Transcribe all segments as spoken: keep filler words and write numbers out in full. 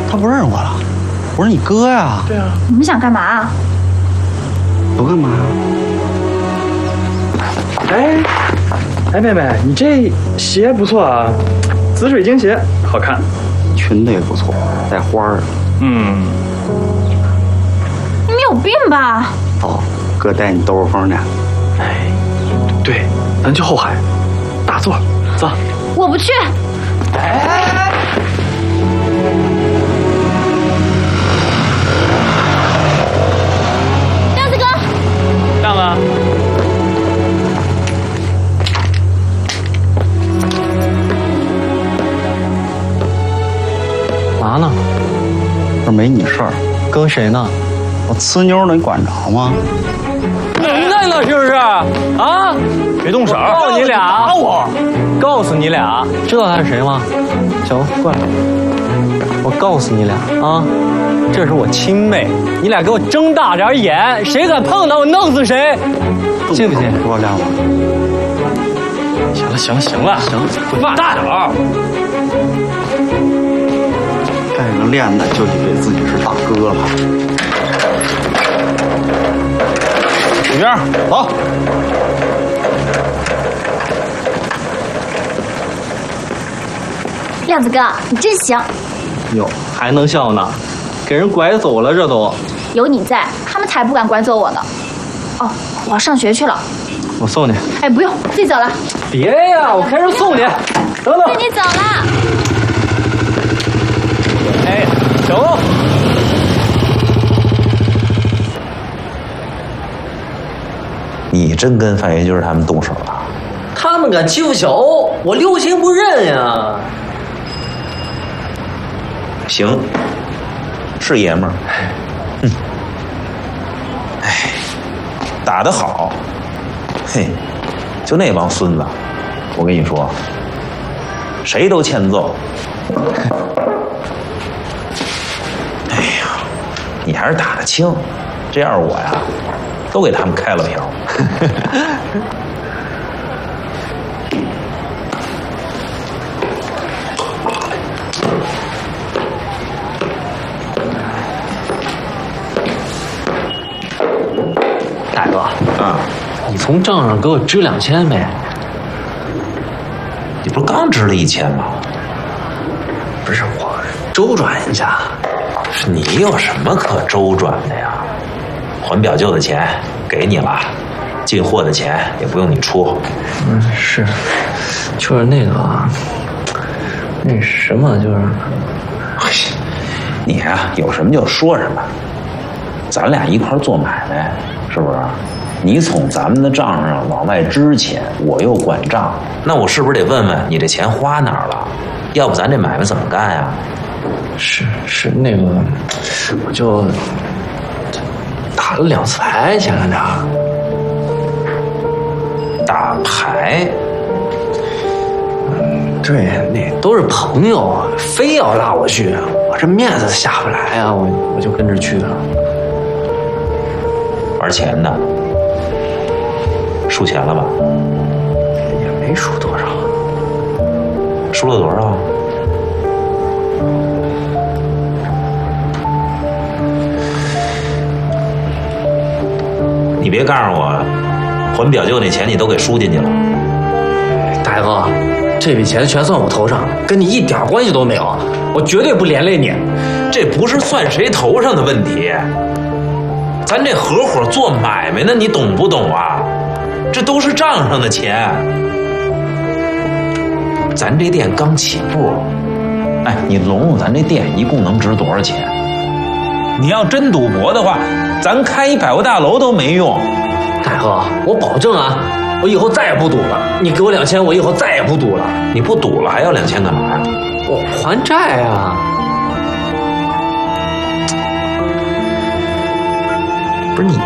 他不认识我了。我是你哥呀。 对啊。 你们想干嘛？ 不干嘛呀？ 哎，哎，妹妹，你这鞋不错啊，紫水晶鞋，好看。 裙子也不错，带花儿。 嗯。 你们有病吧？ 哦，哥带你兜着风去。 哎，对，咱去后海，大座，走。 我不去。 哎。 亮子哥。 亮子。 嘛呢？ 这没你事儿。 跟谁呢？ 我呲妞呢，你管着吗？ 能耐了是不是？啊！ 别动手！ 告诉你俩， 打我！ 告诉你俩，知道他是谁吗？小欧，过来。我告诉你俩啊，这是我亲妹，你俩给我睁大点眼，谁敢碰她，我弄死谁！信不信？ 说亮子。 行了，行了，行了， 行， 滚蛋啊！ 盖个链子就以为自己是大哥了。 里边走。 亮子哥，你真行。 哟，还能笑呢？给人拐走了，这都。 有你在，他们才不敢拐走我呢。哦，我要上学去了。 我送你。 哎，不用，自己走了。 别呀，我开车送你。等等。 跟你走了。 哎，小欧。 你真跟范元军他们动手了？ 他们敢欺负小欧，我六亲不认呀！ 行，是爷们儿。哼，哎，打得好。嘿，就那帮孙子，我跟你说，谁都欠揍。哎呀，你还是打得轻，这样我呀，都给他们开了瓢。 大哥， 啊， 你从账上给我支两千呗？ 你不是刚支了一千吗？ 不是我周转一下。 是你有什么可周转的呀？还表舅的钱给你了，进货的钱也不用你出。 嗯，是，就是那个，那什么，就是， 你呀、啊，有什么就说什么，咱俩一块儿做买卖，是不是？你从咱们的账上往外支钱，我又管账，那我是不是得问问你这钱花哪儿了？要不咱这买卖怎么干呀？ 是是那个，我就打了两次牌，前两天。 打牌？ 嗯，对，那都是朋友，非要拉我去，我这面子下不来啊，我我就跟着去了。 玩钱的，输钱了吧？ 也没输多少。 输了多少？你别告诉我，还表舅那钱你都给输进去了。 大哥，这笔钱全算我头上，跟你一点关系都没有，我绝对不连累你。 这不是算谁头上的问题，咱这合伙做买卖呢，你懂不懂啊？这都是账上的钱。咱这店刚起步，哎，你拢拢咱这店一共能值多少钱？你要真赌博的话，咱开一百货大楼都没用。 大哥，我保证啊，我以后再也不赌了。你给我两千，我以后再也不赌了。 你不赌了还要两千干嘛呀？ 我还债啊！ 不是你，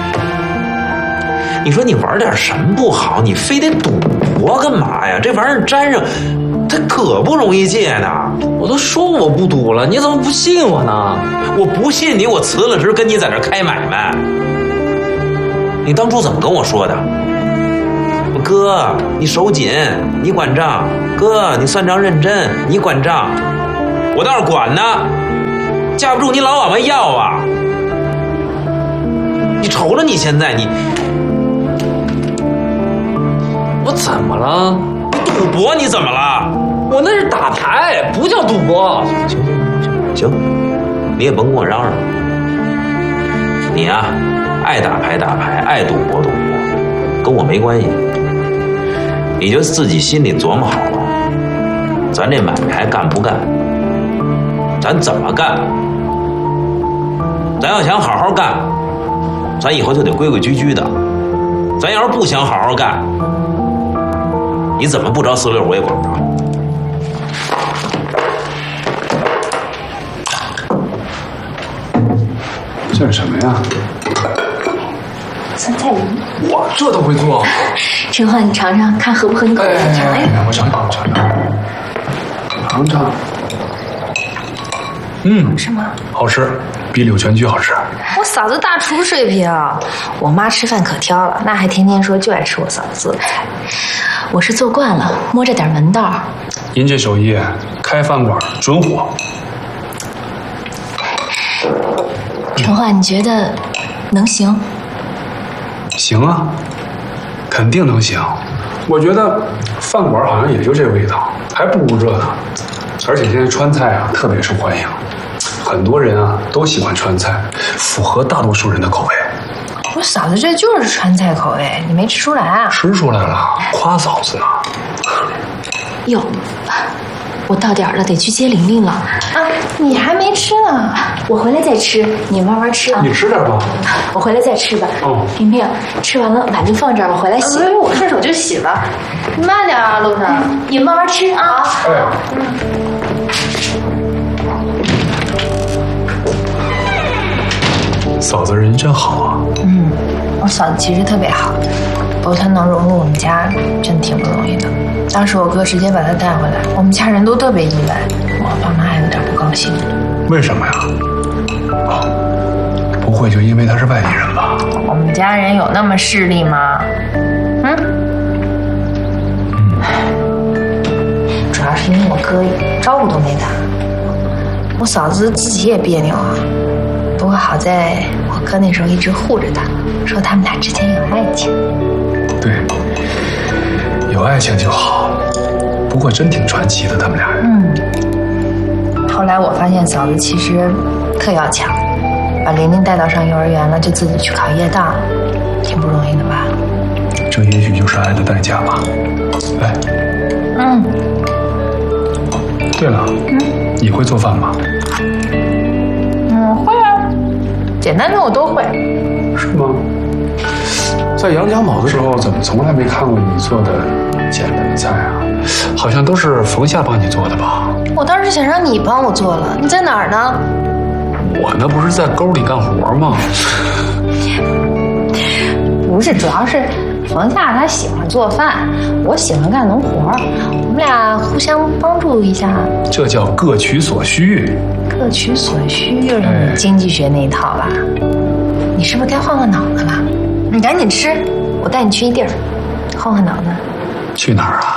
你说你玩点什么不好？你非得赌博干嘛呀？这玩意儿沾上，它可不容易戒呢。 我都说我不赌了，你怎么不信我呢？ 我不信你，我辞了职跟你在这开买卖。你当初怎么跟我说的？哥，你手紧，你管账；哥，你算账认真，你管账。我倒是管呢。 架不住你老往外要啊！你瞅着你现在你， 我怎么了？ 赌博你怎么了？ 我那是打牌，不叫赌博。 行行行行，你也甭跟我嚷嚷。你呀、啊，爱打牌打牌，爱赌博赌博，跟我没关系。你就自己心里琢磨好了，咱这买卖干不干？咱怎么干？咱要想好好干，咱以后就得规规矩矩的。咱要是不想好好干，你怎么不着四六我也管不着。 这是什么呀？ 酸菜鱼。 哇，这都会做？ 陈焕，你尝尝，看合不合你口味？尝一尝。 我尝尝，我尝尝，尝尝。嗯， 是吗？ 好吃，比柳泉居好吃。 我嫂子大厨水平，我妈吃饭可挑了，那还天天说就爱吃我嫂子做的菜。 我是做惯了，摸着点门道。 您这手艺，开饭馆准火。 陈焕，你觉得能行？ 行啊，肯定能行。我觉得饭馆好像也就这味道，还不如这呢。而且现在川菜啊特别受欢迎，很多人啊都喜欢川菜，符合大多数人的口味。 我嫂子这就是川菜口味，你没吃出来啊？ 吃出来了，夸嫂子呢。 哟，我到点了，得去接玲玲了。 啊，你还没吃呢， 我回来再吃，你慢慢吃啊。 你吃点吧。 我回来再吃吧。 哦， 萍萍，吃完了碗就放这儿，我回来洗。 哎，我顺手就洗了。你慢点啊，路上。 你慢慢吃啊。 哎。嫂子人真好啊。 嗯，我嫂子其实特别好，不过她能融入我们家，真挺不容易的。当时我哥直接把她带回来，我们家人都特别意外，我爸妈还有点不高兴。 为什么呀？哦，不会就因为他是外地人吧？ 我们家人有那么势利吗？嗯。嗯。主要是因为我哥招呼都没打，我嫂子自己也别扭啊。不过好在我哥那时候一直护着她，说他们俩之间有爱情。 对，有爱情就好。不过真挺传奇的，他们俩人。 嗯。后来我发现嫂子其实特要强，把玲玲带到上幼儿园了，就自己去考夜大了，挺不容易的吧？ 这也许就是爱的代价吧。哎。 嗯。 对了，嗯，你会做饭吗？ 嗯，会啊，简单的我都会。 是吗？在杨家堡的时候，怎么从来没看过你做的简单的菜啊？好像都是冯夏帮你做的吧？ 我当时想让你帮我做了，你在哪儿呢？ 我那不是在沟里干活吗？ 不是，主要是冯夏他喜欢做饭，我喜欢干农活，我们俩互相帮助一下。 这叫各取所需。 各取所需又是你经济学那一套吧？哎、你是不是该换换脑子了？你赶紧吃，我带你去一地儿，换换脑子。 去哪儿啊？